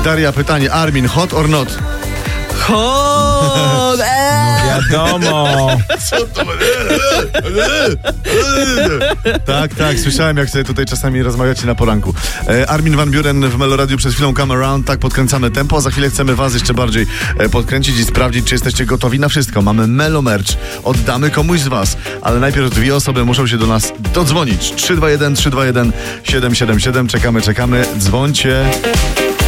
Daria, pytanie. Armin, hot or not? Hot! Wiadomo. Co to? Tak, słyszałem, jak sobie tutaj czasami rozmawiacie na poranku. Armin van Buuren w Meloradiu przed chwilą Come Around, tak podkręcamy tempo, a za chwilę chcemy was jeszcze bardziej podkręcić i sprawdzić, czy jesteście gotowi na wszystko. Mamy Melo Merch, oddamy komuś z was, ale najpierw 2 osoby muszą się do nas dodzwonić. 321 777, czekamy, dzwońcie.